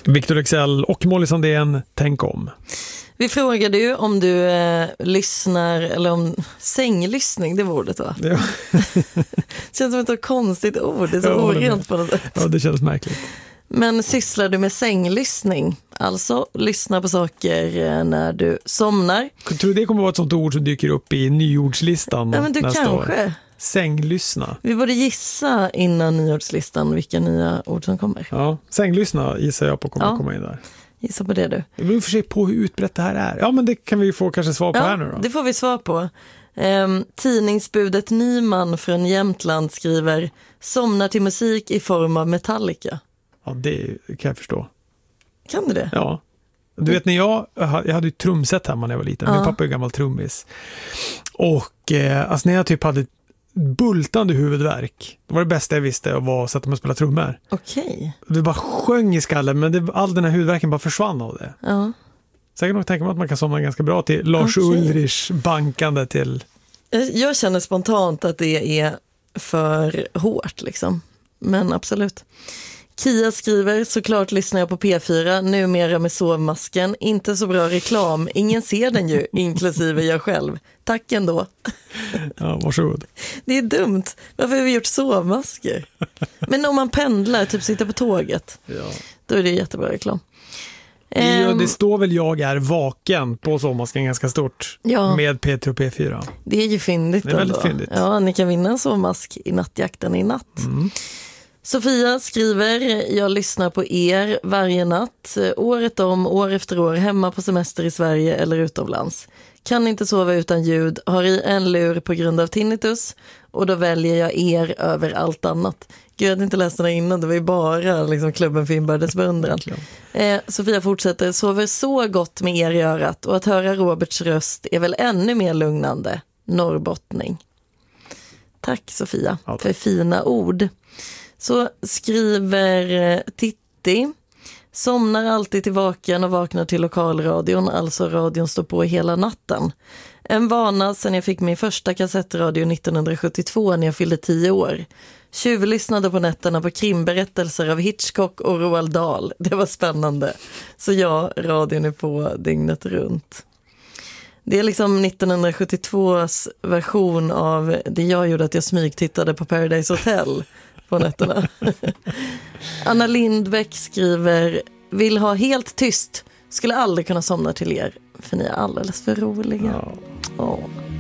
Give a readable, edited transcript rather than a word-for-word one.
Victor Leksell och Molly Sandén, tänk om. Vi frågade ju om du lyssnar, eller om sänglyssning, det var ordet va? Ja. Känns som ett konstigt ord, det är så orent på något sätt. Ja, det känns märkligt. Men sysslar du med sänglyssning? Alltså, lyssna på saker när du somnar. Jag tror det kommer vara ett sånt ord som dyker upp i nyordslistan Ja, men du nästa kanske. år. Sänglyssna. Vi borde gissa innan nyordslistan vilka nya ord som kommer. Ja, sänglyssna gissar jag på kommer komma in där. Gissa på det du. Jag vill för sig på hur utbrett det här är. Ja, men det kan vi få kanske svar på här nu då. Det får vi svar på. Tidningsbudet Nyman från Jämtland skriver: somnar till musik i form av Metallica. Ja, det kan jag förstå. Kan du det? Ja. Du vet, när jag hade ju trumset hemma när jag var liten. Min pappa är gammal trummis. Och alltså när jag typ hade bultande huvudvärk, det var det bästa jag visste var att sätta mig och spela trummor. Okej. Det bara sjöng i skallen, men all den här huvudvärken bara försvann av det. Ja. Så jag kan nog tänka mig att man kan somna ganska bra till Lars Ulrich bankande till... Jag känner spontant att det är för hårt liksom. Men absolut. Kia skriver: såklart lyssnar jag på P4, numera med sovmasken. Inte så bra reklam, ingen ser den ju, inklusive jag själv. Tack ändå. Ja, varsågod. Det är dumt. Varför har vi gjort sovmasker? Men om man pendlar, typ sitter på tåget, då är det jättebra reklam. Det står väl jag är vaken på sovmasken ganska stort med P3 och P4. Det är ju fyndigt. Det är väldigt fyndigt. Ja, ni kan vinna en sovmask i nattjakten i natt. Sofia skriver: jag lyssnar på er varje natt, året om, år efter år, hemma på semester i Sverige eller utomlands. Kan inte sova utan ljud, har i en lur på grund av tinnitus och då väljer jag er över allt annat. Gud, jag hade inte läst den innan, det var ju bara liksom klubben för inbördes beundran. Sofia fortsätter: sover så gott med er i örat och att höra Roberts röst är väl ännu mer lugnande. Norrbottning. Tack Sofia för fina ord. Så skriver Titti: somnar alltid till vaken och vaknar till lokalradion, alltså radion står på hela natten. En vana sedan jag fick min första kassettradio 1972 när jag fyllde 10 år. Tjuvlyssnade på nätterna på krimberättelser av Hitchcock och Roald Dahl. Det var spännande. Så ja, radion är på dygnet runt. Det är liksom 1972s version av det jag gjorde, att jag smygtittade på Paradise Hotel på nätterna. Anna Lindbäck skriver: vill ha helt tyst. Skulle aldrig kunna somna till er, för ni är alldeles för roliga.